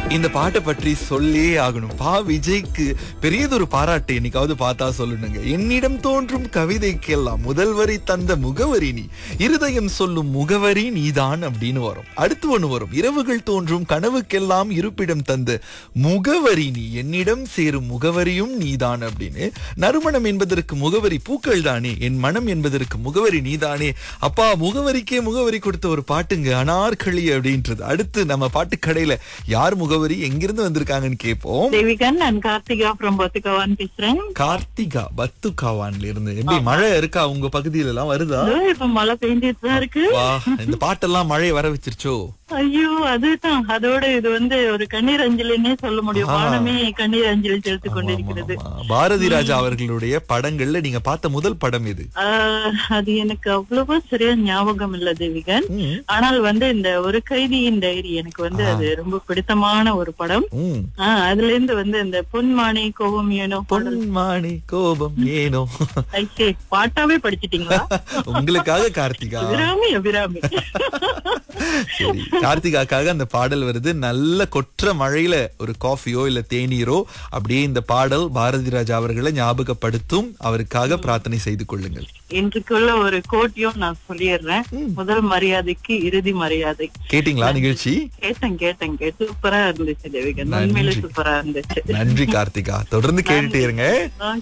இந்த பாட்டை பற்றி சொல்லே ஆகணும். விஜய்க்கு பெரியதொரு பாராட்டு என்னைக்காவது பார்த்தா சொல்லணுங்க. என்னிடம் தோன்றும் கவிதைக்கெல்லாம் முதல் வரி தந்த முகவரி நீ, இருதயம் சொல்லும் முகவரி நீதான் அப்படின்னு வரும். அடுத்து ஒண்ணு வரும், இரவுகள் தோன்றும் கனவுக்கெல்லாம் இருப்பிடம் தந்த முகவரி நீ, என்னிடம் சேரும் முகவரியும் நீதான் அப்படின்னு. நறுமணம் என்பதற்கு முகவரி பூக்கள் தானே, என் மனம் என்பதற்கு முகவரி நீதானே. அப்பா, முகவரிக்கே முகவரி கொடுத்த ஒரு பாட்டுங்க அனார்களி அப்படின்றது. அடுத்து நம்ம பாட்டு கடையில யார் முகவரி எங்கிருந்து வந்திருக்காங்கன்னு கேட்போம். தேவிகன், நான் கார்த்திகா from பத்துகாவான் பேசுறேன். கார்த்திகா பத்துகாவான்ல இருந்து. எப்படி மழை இருக்கா உங்க பகுதியில எல்லாம் வருதா? இப்ப மழை பெஞ்சிட்டு தான் இருக்கு. வா, இந்த பாட்டெல்லாம் மழை வர வச்சிருச்சோ? ஐயோ, அதுதான். அதோட இது ஒரு கண்ணீர் அஞ்சலின்னே சொல்ல முடியும். வானமே கண்ணீர் அஞ்சலி செலுத்திக் கொண்டிருக்கிறது. பாரதி ராஜா அவர்களுடைய படங்கள்ல நீங்க பார்த்த முதல் படம் இது? அது எனக்கு அவ்வளவா சரியா ஞாபகம் இல்ல தேவிகன். ஆனால் இந்த ஒரு கைதியின் டைரி எனக்கு அது ரொம்ப பிடித்தமான ஒரு படம். அதுல இருந்து இந்த பொன்மானி கோபம் ஏனோ, பொன்மானி கோபம் ஏனோ பாட்டாவே படிச்சிட்டீங்களா? உங்களுக்காக கார்த்திகா. அபிராமி அபிராமி. சரி, கார்த்திகாக்காக அந்த பாடல் வருது. நல்ல கொற்ற மழையில ஒரு காஃபியோ இல்ல தேநீரோ அப்படியே இந்த பாடல் பாரதி ராஜா அவர்களை ஞாபகப்படுத்தும். அவருக்காக பிரார்த்தனை செய்து கொள்ளுங்கள். இன்றைக்குள்ள ஒரு கோட்டியும் நான் சொல்லிடுறேன். முதல் மரியாதைக்கு இறுதி மரியாதை. கேட்டீங்களா நிகழ்ச்சி? கேட்டேன். சூப்பரா இருந்துச்சு தேவிகன். உண்மையிலே சூப்பரா இருந்துச்சு. நன்றி கார்த்திகா. தொடர்ந்து கேட்டுட்டே இருங்க.